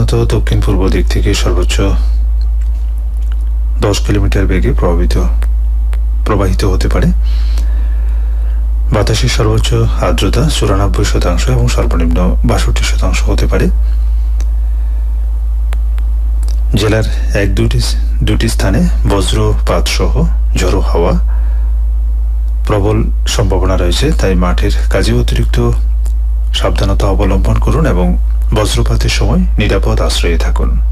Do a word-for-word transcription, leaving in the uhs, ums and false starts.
সাধারণত দক্ষিণ পূর্ব দিক থেকে সর্বোচ্চ দশ কিলোমিটার বেগে প্রভাবিত প্রবাহিত হতে পারে। বাতাসের সর্বোচ্চ আর্দ্রতা চুরানব্বই শতাংশ এবং সর্বনিম্ন বাষট্টি শতাংশ হতে পারে। জেলার এক দুটি দুটি স্থানে বজ্রপাত সহ ঝোড়ো হাওয়া প্রবল সম্ভাবনা রয়েছে, তাই মাঠের কাজে অতিরিক্ত সাবধানতা অবলম্বন করুন এবং বজ্রপাতের সময় নিরাপদ আশ্রয়ে থাকুন।